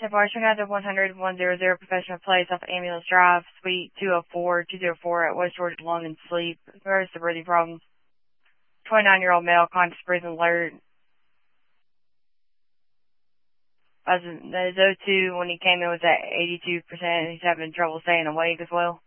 Bar, turn out to 100-100 Professional Place off Ambulance Drive, Suite 204 at West Georgia, London, sleep. Various breathing problems. 29-year-old male, conscious breathing alert. His O2 when he came in was at 82%. He's having trouble staying awake as well.